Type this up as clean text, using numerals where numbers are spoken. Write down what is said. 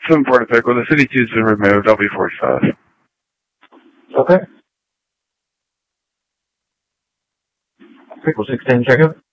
7-4 pick. When the City 2's been removed, I'll be 45. Okay. Pickle 16, check it.